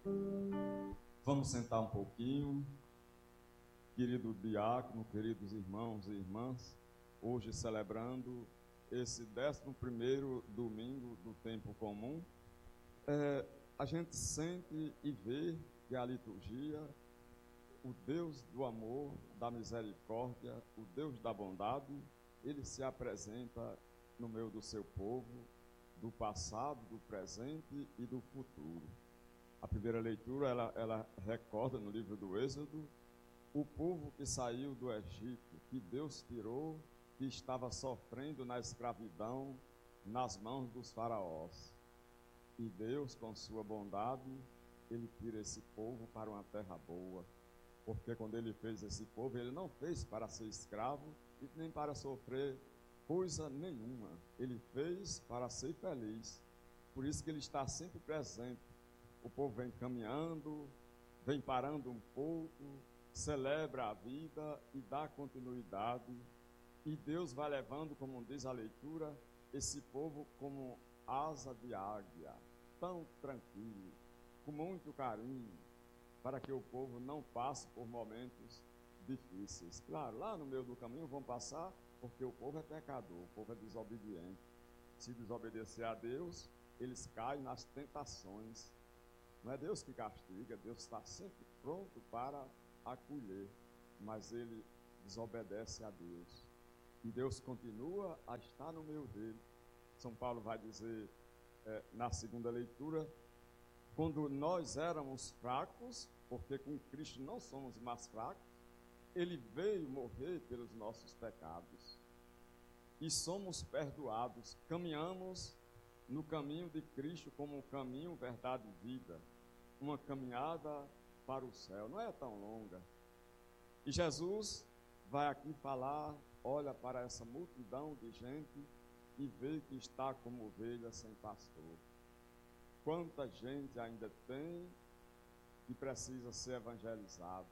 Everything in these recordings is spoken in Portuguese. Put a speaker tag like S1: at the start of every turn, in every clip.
S1: Vamos sentar um pouquinho. Querido diácono, queridos irmãos e irmãs, hoje celebrando esse 11º domingo do tempo comum, a gente sente e vê que a liturgia, o Deus do amor, da misericórdia, o Deus da bondade, ele se apresenta no meio do seu povo, do passado, do presente e do futuro. A primeira leitura, ela recorda no livro do Êxodo, o povo que saiu do Egito, que Deus tirou, que estava sofrendo na escravidão, nas mãos dos faraós. E Deus, com sua bondade, ele tira esse povo para uma terra boa. Porque quando ele fez esse povo, ele não fez para ser escravo e nem para sofrer coisa nenhuma. Ele fez para ser feliz. Por isso que ele está sempre presente. O povo vem caminhando, vem parando um pouco, celebra a vida e dá continuidade. E Deus vai levando, como diz a leitura, esse povo como asa de águia, tão tranquilo, com muito carinho, para que o povo não passe por momentos difíceis. Claro, lá no meio do caminho vão passar, porque o povo é pecador, o povo é desobediente. Se desobedecer a Deus, eles caem nas tentações. Não é Deus que castiga, Deus está sempre pronto para acolher, mas ele desobedece a Deus. E Deus continua a estar no meio dele. São Paulo vai dizer na segunda leitura, quando nós éramos fracos, porque com Cristo não somos mais fracos, ele veio morrer pelos nossos pecados. E somos perdoados, caminhamos no caminho de Cristo como um caminho, verdade e vida. Uma caminhada para o céu, não é tão longa. E Jesus vai aqui falar, olha para essa multidão de gente e vê que está como ovelha sem pastor. Quanta gente ainda tem que precisa ser evangelizado.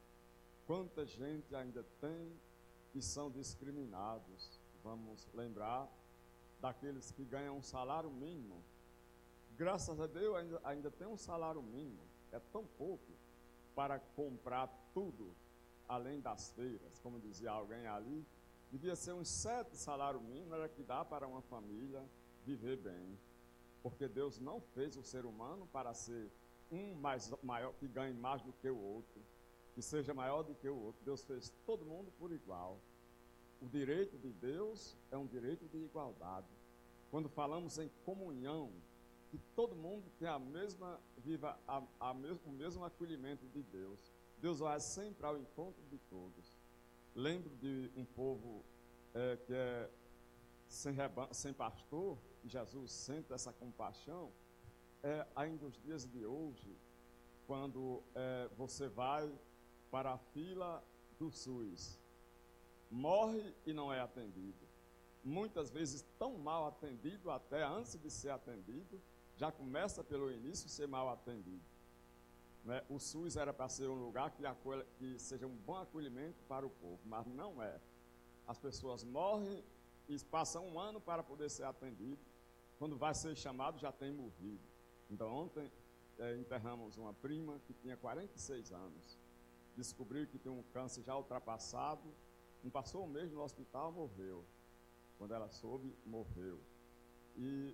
S1: Quanta gente ainda tem que são discriminados. Vamos lembrar daqueles que ganham um salário mínimo. Graças a Deus ainda tem um salário mínimo. É tão pouco para comprar tudo, além das feiras. Como dizia alguém ali, devia ser uns 7 salários mínimos, era que dá para uma família viver bem. Porque Deus não fez o ser humano para ser maior, que ganhe mais do que o outro, que seja maior do que o outro. Deus fez todo mundo por igual. O direito de Deus é um direito de igualdade. Quando falamos em comunhão, que todo mundo tem viva o mesmo acolhimento de Deus. Deus vai sempre ao encontro de todos. Lembro de um povo que é sem pastor, e Jesus sente essa compaixão, ainda os dias de hoje, quando você vai para a fila do SUS, morre e não é atendido. Muitas vezes tão mal atendido, até antes de ser atendido, já começa pelo início ser mal atendido. Né? O SUS era para ser um lugar que seja um bom acolhimento para o povo, mas não é. As pessoas morrem e passam um ano para poder ser atendido. Quando vai ser chamado, já tem morrido. Então, ontem enterramos uma prima que tinha 46 anos. Descobriu que tem um câncer já ultrapassado. Não passou um mês no hospital, morreu. Quando ela soube, morreu. E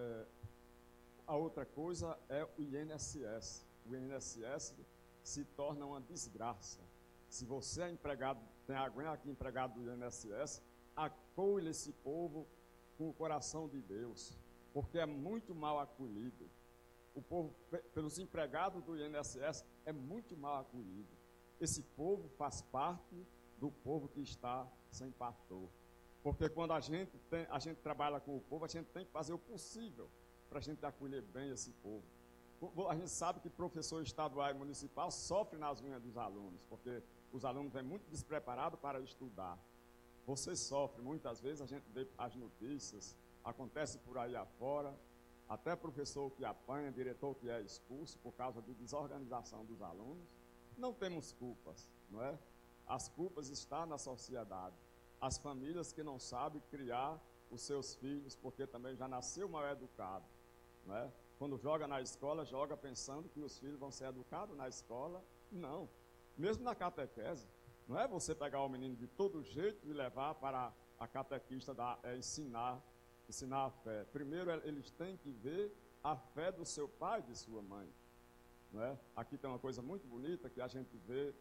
S1: a outra coisa é o INSS. O INSS se torna uma desgraça. Se você é empregado, tem alguém aqui empregado do INSS, acolha esse povo com o coração de Deus, porque é muito mal acolhido. O povo, pelos empregados do INSS, é muito mal acolhido. Esse povo faz parte do povo que está sem pastor. Porque quando a gente trabalha com o povo, a gente tem que fazer o possível para a gente acolher bem esse povo. A gente sabe que professor estadual e municipal sofre nas unhas dos alunos, porque os alunos vêm muito despreparados para estudar. Você sofre, muitas vezes a gente vê as notícias, acontece por aí afora, até professor que apanha, diretor que é expulso por causa de desorganização dos alunos. Não temos culpas, não é? As culpas estão na sociedade. As famílias que não sabem criar os seus filhos, porque também já nasceu mal educado, não é? Quando joga na escola, joga pensando que os filhos vão ser educados na escola. Não. Mesmo na catequese, não é você pegar o menino de todo jeito e levar para a catequista ensinar a fé. Primeiro, eles têm que ver a fé do seu pai e de sua mãe. Não é? Aqui tem uma coisa muito bonita que a gente vê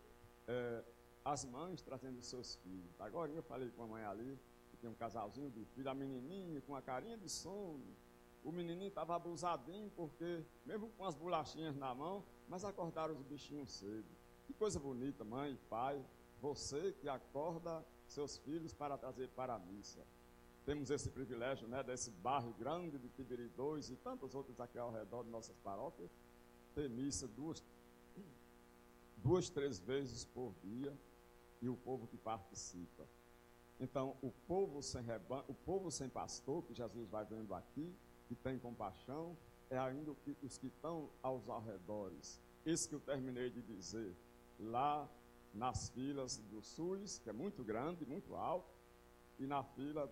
S1: as mães trazendo os seus filhos. Agora eu falei com a mãe ali, que tem um casalzinho de filho, a menininha com a carinha de sono. O menininho estava abusadinho porque, mesmo com as bolachinhas na mão, mas acordaram os bichinhos cedo. Que coisa bonita, mãe e pai, você que acorda seus filhos para trazer para a missa. Temos esse privilégio, né, desse bairro grande de Tibiri 2 e tantos outros aqui ao redor de nossas paróquias, ter missa duas, 3 vezes por dia e o povo que participa. Então, o povo sem pastor, que Jesus vai vendo aqui, que tem compaixão, é ainda os que estão aos arredores. Isso que eu terminei de dizer, lá nas filas do SUS, que é muito grande, muito alto, e na fila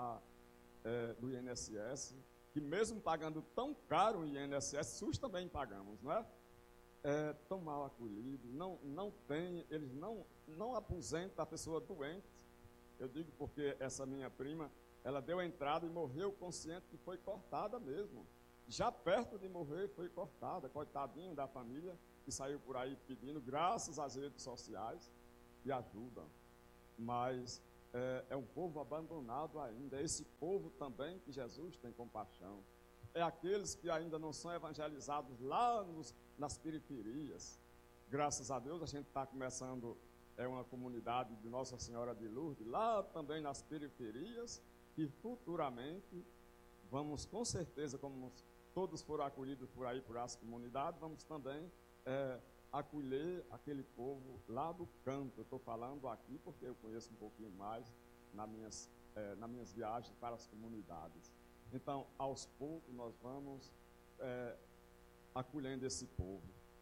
S1: do INSS, que mesmo pagando tão caro o INSS, SUS também pagamos, não é? Tão mal acolhido, eles não aposentam a pessoa doente. Eu digo porque essa minha prima, ela deu entrada e morreu consciente que foi cortada mesmo. Já perto de morrer, foi cortada. Coitadinho da família que saiu por aí pedindo, graças às redes sociais, que ajudam. Mas é um povo abandonado ainda. É esse povo também que Jesus tem compaixão. É aqueles que ainda não são evangelizados lá nas periferias. Graças a Deus, a gente está começando uma comunidade de Nossa Senhora de Lourdes, lá também nas periferias, e futuramente vamos, com certeza, como todos foram acolhidos por aí, por essa comunidade, vamos também acolher aquele povo lá do campo. Eu estou falando aqui porque eu conheço um pouquinho mais nas minhas viagens para as comunidades. Então, aos poucos, nós vamos acolhendo esse povo.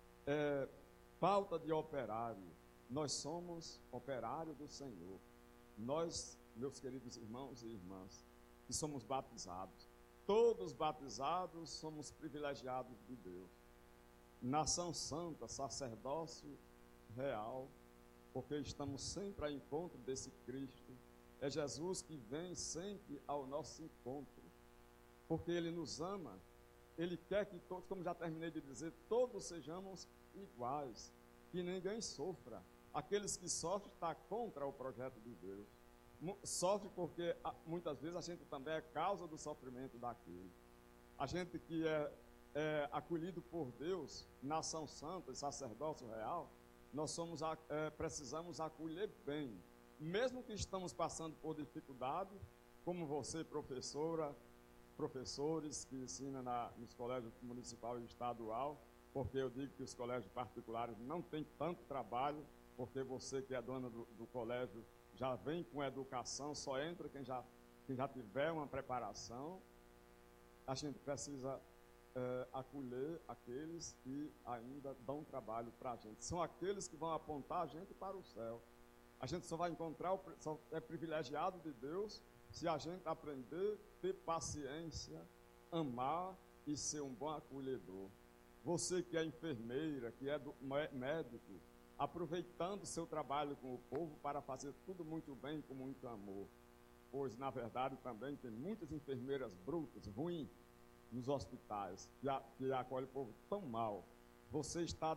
S1: Falta de operário. Nós somos operários do Senhor. Nós, meus queridos irmãos e irmãs, que somos batizados, todos batizados somos privilegiados de Deus. Nação santa, sacerdócio real, porque estamos sempre ao encontro desse Cristo. É Jesus que vem sempre ao nosso encontro, porque Ele nos ama. Ele quer que todos, como já terminei de dizer, todos sejamos iguais, que ninguém sofra. Aqueles que sofrem estão contra o projeto de Deus. Sofre porque muitas vezes a gente também é causa do sofrimento daquele. A gente que é acolhido por Deus, nação santa e sacerdócio real, nós precisamos acolher bem. Mesmo que estamos passando por dificuldade, como você, professora, professores que ensinam nos colégios municipal e estadual, porque eu digo que os colégios particulares não têm tanto trabalho, porque você que é dona do colégio já vem com educação, só entra quem já tiver uma preparação. A gente precisa acolher aqueles que ainda dão trabalho para a gente. São aqueles que vão apontar a gente para o céu. A gente só vai encontrar, só é privilegiado de Deus se a gente aprender, ter paciência, amar e ser um bom acolhedor. Você que é enfermeira, que é médico, aproveitando seu trabalho com o povo para fazer tudo muito bem, com muito amor. Pois, na verdade, também tem muitas enfermeiras brutas, ruins, nos hospitais, que acolhem o povo tão mal. Você está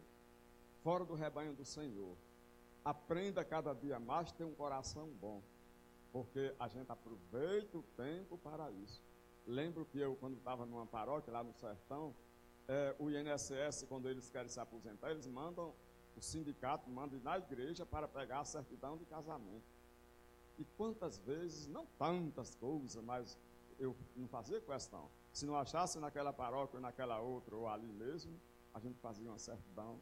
S1: fora do rebanho do Senhor. Aprenda cada dia mais a ter um coração bom, porque a gente aproveita o tempo para isso. Lembro que eu, quando estava numa paróquia lá no sertão, o INSS, quando eles querem se aposentar, eles mandam, o sindicato manda ir na igreja para pegar a certidão de casamento. E quantas vezes, não tantas coisas, mas eu não fazia questão. Se não achasse naquela paróquia ou naquela outra, ou ali mesmo, a gente fazia uma certidão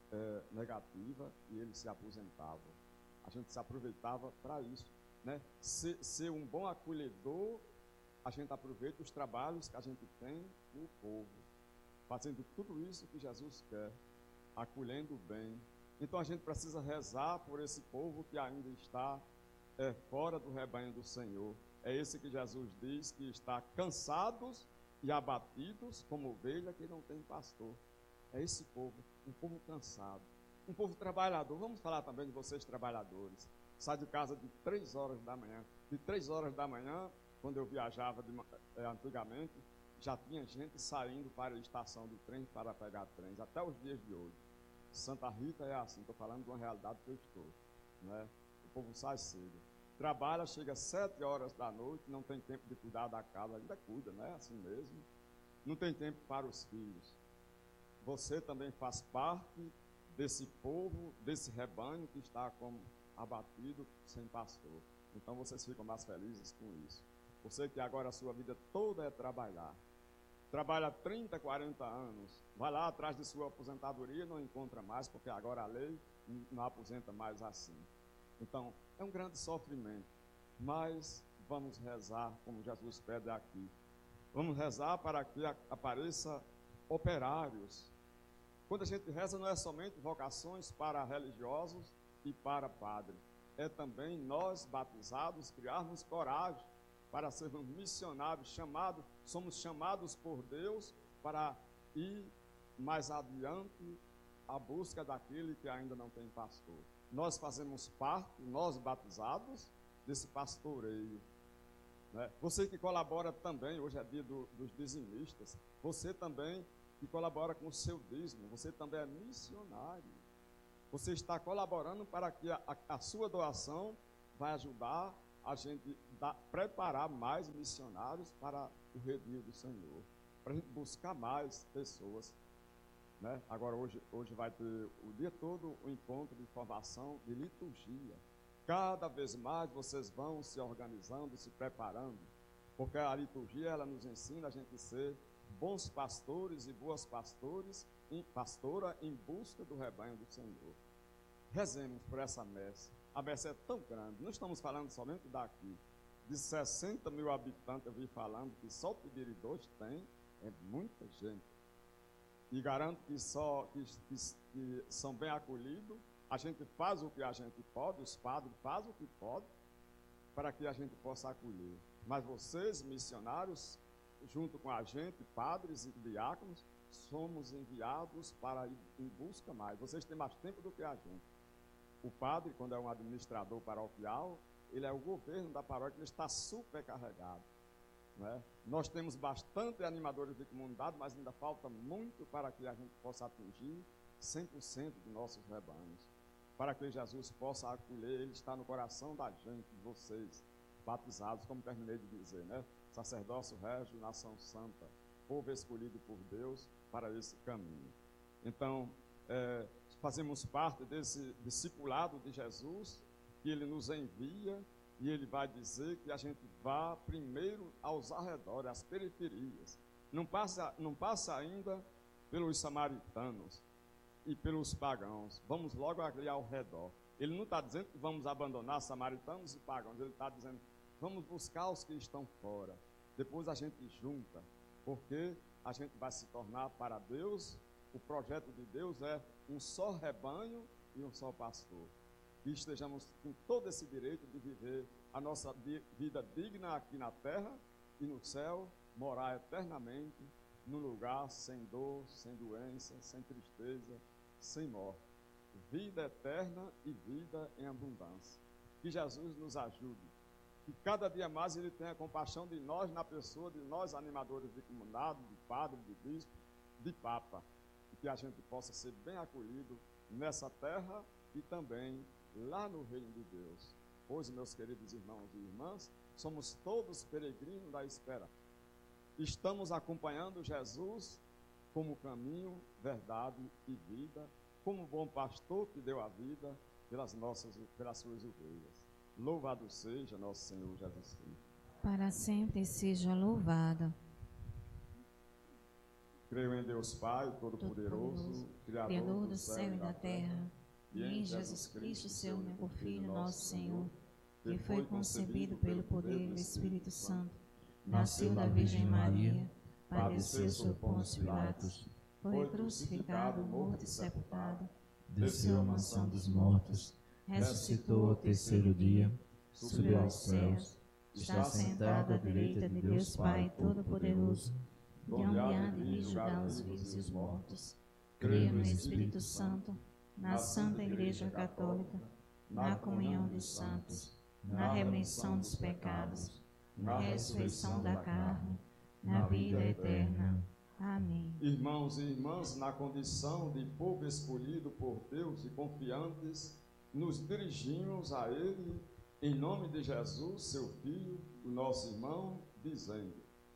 S1: negativa e eles se aposentavam. A gente se aproveitava para isso, né? Ser um bom acolhedor, a gente aproveita os trabalhos que a gente tem no povo, fazendo tudo isso que Jesus quer, acolhendo bem. Então a gente precisa rezar por esse povo que ainda está fora do rebanho do Senhor. É esse que Jesus diz que está cansados e abatidos como ovelha que não tem pastor. É esse povo, um povo cansado, um povo trabalhador. Vamos falar também de vocês trabalhadores. Sai de casa de 3 horas da manhã. De 3 horas da manhã, quando eu viajava antigamente, já tinha gente saindo para a estação do trem para pegar trens, até os dias de hoje. Santa Rita é assim, estou falando de uma realidade que eu estou. Né? O povo sai cedo. Trabalha, chega às 7 horas da noite, não tem tempo de cuidar da casa, ainda cuida, né? Assim mesmo. Não tem tempo para os filhos. Você também faz parte desse povo, desse rebanho que está como abatido, sem pastor. Então vocês ficam mais felizes com isso. Você que agora a sua vida toda é trabalhar. Trabalha 30, 40 anos, vai lá atrás de sua aposentadoria, não encontra mais, porque agora a lei não aposenta mais assim. Então, é um grande sofrimento, mas vamos rezar, como Jesus pede aqui. Vamos rezar para que apareça operários. Quando a gente reza, não é somente vocações para religiosos e para padre. É também nós, batizados, criarmos coragem para sermos missionários, somos chamados por Deus para ir mais adiante à busca daquele que ainda não tem pastor. Nós fazemos parte, nós batizados, desse pastoreio. Né? Você que colabora também, hoje é dia dos dizimistas, você também que colabora com o seu dízimo, você também é missionário. Você está colaborando para que a sua doação vai ajudar a gente preparar mais missionários para o redil do Senhor, para a gente buscar mais pessoas. Né? Agora, hoje vai ter o dia todo o encontro de formação de liturgia. Cada vez mais vocês vão se organizando, se preparando, porque a liturgia ela nos ensina a gente ser bons pastores e boas pastora em busca do rebanho do Senhor. Rezemos por essa messe. A messe é tão grande, não estamos falando somente daqui. De 60 mil habitantes, eu vi falando que só o Pibiridoce tem, é muita gente. E garanto que são bem acolhidos. A gente faz o que a gente pode, os padres fazem o que podem, para que a gente possa acolher. Mas vocês, missionários, junto com a gente, padres e diáconos, somos enviados para ir em busca mais. Vocês têm mais tempo do que a gente. O padre, quando é um administrador paroquial, ele é o governo da paróquia, ele está supercarregado. Né? Nós temos bastante animadores de comunidade, mas ainda falta muito para que a gente possa atingir 100% de nossos rebanhos. Para que Jesus possa acolher, ele está no coração da gente, de vocês, batizados, como terminei de dizer, né? Sacerdócio régio, nação santa, povo escolhido por Deus para esse caminho. Então, fazemos parte desse discipulado de Jesus, que ele nos envia, e ele vai dizer que a gente vá primeiro aos arredores, às periferias. Não passa ainda pelos samaritanos e pelos pagãos. Vamos logo ali ao redor. Ele não está dizendo que vamos abandonar samaritanos e pagãos. Ele está dizendo, vamos buscar os que estão fora. Depois a gente junta, porque a gente vai se tornar para Deus. O projeto de Deus é um só rebanho e um só pastor. Que estejamos com todo esse direito de viver a nossa vida digna aqui na terra e no céu, morar eternamente num lugar sem dor, sem doença, sem tristeza, sem morte. Vida eterna e vida em abundância. Que Jesus nos ajude. Que cada dia mais Ele tenha compaixão de nós, na pessoa de nós animadores de comunidade, de padre, de bispo, de papa. E que a gente possa ser bem acolhido nessa terra e também lá no reino de Deus. Pois, meus queridos irmãos e irmãs, somos todos peregrinos da espera. Estamos acompanhando Jesus como caminho, verdade e vida, como bom pastor que deu a vida pelas suas ovelhas. Louvado seja nosso Senhor Jesus Cristo.
S2: Para sempre seja louvado.
S1: Creio em Deus Pai, Todo-Poderoso,
S2: Criador do céu e da terra, e em Jesus Cristo, seu único Filho, nosso Senhor, que foi concebido pelo poder do Espírito Santo, nasceu da Virgem Maria, padeceu sob Pôncio Pilatos, foi crucificado, morto e sepultado,
S3: desceu à mansão dos mortos, ressuscitou ao terceiro dia, subiu aos céus, está sentado à direita de Deus Pai Todo-Poderoso,
S2: onde há de vir julgar os vivos e os mortos. Creio no Espírito Santo, na Santa Igreja Católica, na comunhão dos santos, na remissão dos pecados, na ressurreição da carne, na vida eterna. Amém.
S1: Irmãos e irmãs, na condição de povo escolhido por Deus e confiantes, nos dirigimos a Ele, em nome de Jesus, seu Filho, o nosso irmão, dizendo: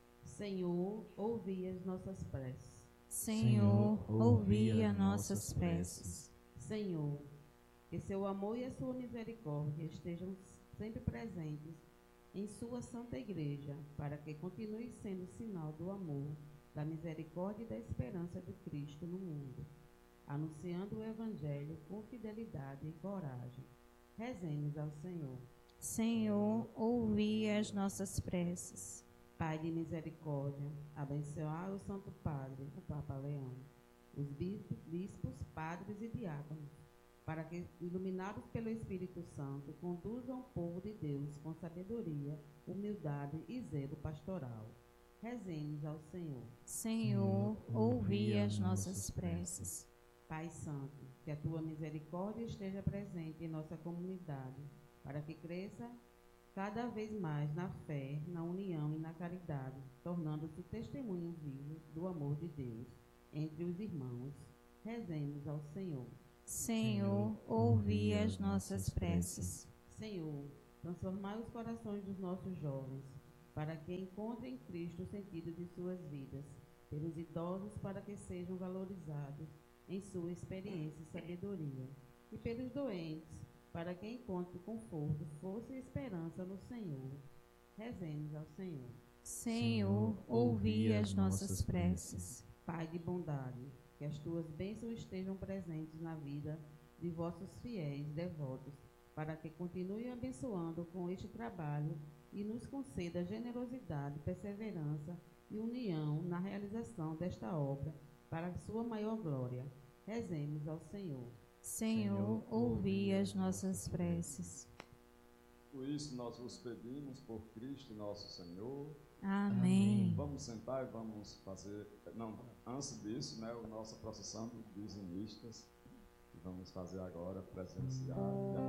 S4: Senhor, ouvi as nossas preces.
S2: Senhor, ouvi as nossas preces.
S4: Senhor, que seu amor e a sua misericórdia estejam sempre presentes em sua Santa Igreja, para que continue sendo sinal do amor, da misericórdia e da esperança de Cristo no mundo, anunciando o Evangelho com fidelidade e coragem. Rezemos ao Senhor.
S2: Senhor, ouvi as nossas preces.
S4: Pai de misericórdia, abençoai o Santo Padre, o Papa Leão, os bispos, padres e diáconos, para que, iluminados pelo Espírito Santo, conduzam o povo de Deus com sabedoria, humildade e zelo pastoral. Rezemos ao Senhor.
S2: Senhor, ouvi as nossas preces.
S4: Pai Santo, que a tua misericórdia esteja presente em nossa comunidade, para que cresça cada vez mais na fé, na união e na caridade, tornando-se testemunho vivo do amor de Deus entre os irmãos. Rezemos ao Senhor.
S2: Senhor, ouvi as nossas preces.
S4: Senhor, transformai os corações dos nossos jovens, para que encontrem em Cristo o sentido de suas vidas, pelos idosos para que sejam valorizados em sua experiência e sabedoria, e pelos doentes para que encontrem conforto, força e esperança no Senhor. Rezemos ao Senhor.
S2: Senhor, ouvi as nossas preces.
S4: Pai de bondade, que as tuas bênçãos estejam presentes na vida de vossos fiéis devotos, para que continue abençoando com este trabalho e nos conceda generosidade, perseverança e união na realização desta obra, para a sua maior glória. Rezemos ao Senhor.
S2: Senhor, ouvi as nossas preces.
S1: Por isso nós vos pedimos, por Cristo nosso Senhor.
S2: Amém.
S1: Vamos sentar e vamos fazer, antes disso, né, a nossa procissão dos dizimistas, que vamos fazer agora presencial.